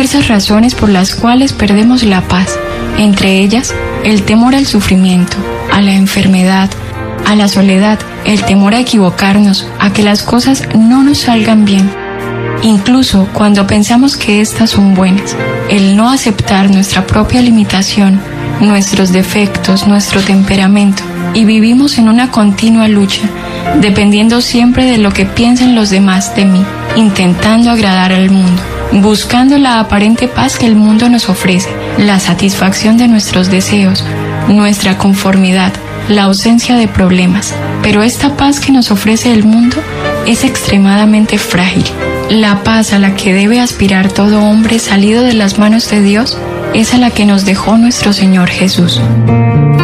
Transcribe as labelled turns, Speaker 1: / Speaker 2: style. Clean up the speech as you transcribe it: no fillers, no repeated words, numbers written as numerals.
Speaker 1: diversas razones por las cuales perdemos la paz, entre ellas el temor al sufrimiento, a la enfermedad, a la soledad, el temor a equivocarnos, a que las cosas no nos salgan bien. Incluso cuando pensamos que estas son buenas, el no aceptar nuestra propia limitación, nuestros defectos, nuestro temperamento, y vivimos en una continua lucha, dependiendo siempre de lo que piensen los demás de mí, intentando agradar al mundo, buscando la aparente paz que el mundo nos ofrece, la satisfacción de nuestros deseos, nuestra conformidad, la ausencia de problemas. Pero esta paz que nos ofrece el mundo es extremadamente frágil. La paz a la que debe aspirar todo hombre salido de las manos de Dios es a la que nos dejó nuestro Señor Jesús.